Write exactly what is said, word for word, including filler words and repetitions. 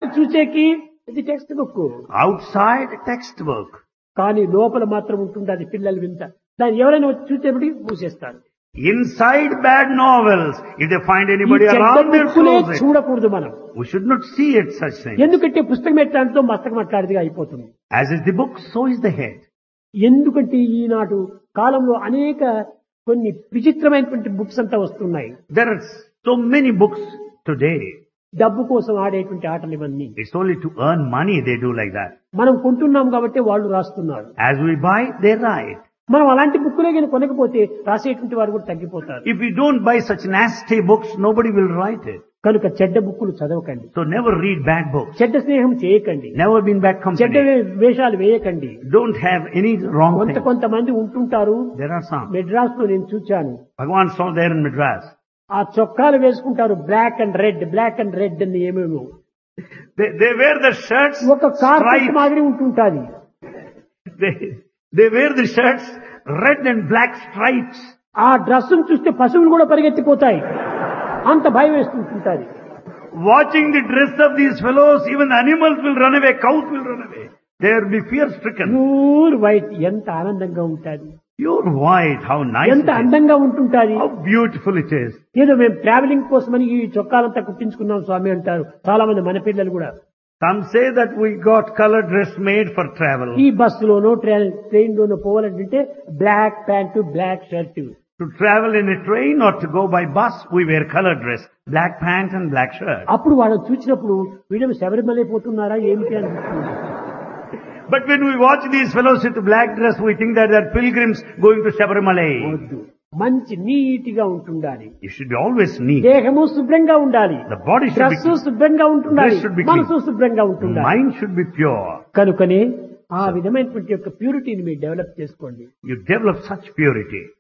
చూసేకి ఇది text book, Outside, textbook. కానీ లోపల మాత్రం ఉంటుంది అది పిల్లల వింత. దాన్ని ఎవరైనా వచ్చి చూసేప్పటికి మూసేస్తారు. Inside bad novels, if they find ఈ anybody చెడ్డ around, they'll బుక్కులే close it. చూడకూడదు మనం. We should not see it such things. ఎందుకంటే పుస్తకం ఎట్లాంటితో మస్తకం అట్లాంటిదిగా అయిపోతుంది. As is the book, so is the head. ఎందుకంటే ఈనాడు కాలంలో అనేక కొన్ని విచిత్రమైనటువంటి బుక్స్ అంతా వస్తున్నాయి. There are so many books today. డబ్బు కోసం ఆడేటువంటి ఆటలు ఇవన్నీ. It's only to earn money they do like that. మనం కొంటున్నాం కాబట్టి వాళ్ళు రాస్తున్నారు. As we buy, they write. మనం అలాంటి బుక్కులే కానీ కొనకపోతే రాసేటువంటి వారు కూడా తగ్గిపోతారు. If we don't buy such nasty books, nobody will write it. కనుక చెడ్డ బుక్కులు చదవకండి, So never read bad books. చెడ్డ స్నేహం చేయకండి, Never be in bad చెడ్డ company. వేషాలు వేయకండి. Don't have any wrong కొంత thing. కొంతమంది ఉంటుంటారు. There are some. మెడ్రాస్ లో నేను చూచాను. Bhagavan saw there in Madras. ఆ చొక్కాలు వేసుకుంటారు black and red, black and red అని ఏమేమో. They, they wear the shirts, ఒక కార్పెట్ stripes. మాదిరి ఉంటుంటాది. They, they wear the shirts, red and black stripes. ఆ డ్రెస్ చూస్తే పశువులు కూడా పరిగెత్తిపోతాయి, అంత భయం వేస్తుంటుంటాది. Watching the dress of these fellows, even animals will run away, cows will run away. They will be fear stricken. Pure white ఎంత ఆనందంగా ఉంటాది, Pure white, how nice ఎంత it is. అందంగా ఉంటుంటాది. How beautiful it is. ఏదో మేము travelling కోసమని ఈ చొక్కాలంతా కుట్టించుకున్నాం స్వామి అంటారు చాలా మంది మన పిల్లలు కూడా. Some say that we got color dress made for travel. ఈ బస్సులోనో ట్రైన్ ట్రైన్ లోనో పోవాలంటే black pant black shirt. To travel in a train or to go by bus, we wear color dress, black pant and black shirt. అప్పుడు వాళ్ళని చూసినప్పుడు వీళ్ళని శబరిమల పోతున్నారా ఏమిటి అనిపిస్తుంది. But when we watch these fellows with black dress, we think that they're pilgrims going to Sabarimala. వద్దు, మంచి నీటిగా ఉంటుండాలి. You should be always neat. దేహము శుభ్రంగా ఉండాలి, The body should be dress clean. శుభ్రంగా ఉంటుండాలి, Dress should be clean. మనసు శుభ్రంగా ఉంటుండాలి. Mind should be pure. కనుకనే ఆ విధమైనటువంటి యొక్క ప్యూరిటీని మీరు డెవలప్ చేసుకోండి. You develop such purity.